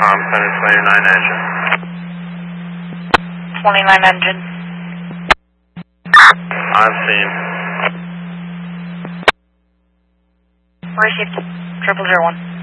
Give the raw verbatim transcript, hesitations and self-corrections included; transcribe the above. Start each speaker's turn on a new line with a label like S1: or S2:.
S1: com, Center twenty-nine engine.
S2: twenty-nine engine.
S1: On scene.
S2: Received. Triple zero one.